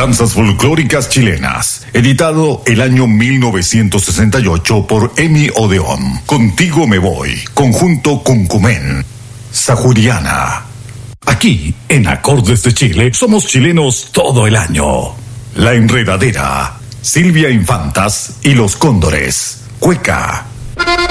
Danzas folclóricas chilenas, editado el año 1968 por Emi Odeón. Contigo me voy, conjunto Cuncumen, Sajuriana. Aquí, en Acordes de Chile, somos chilenos todo el año. La Enredadera, Silvia Infantas y los Cóndores, Cueca.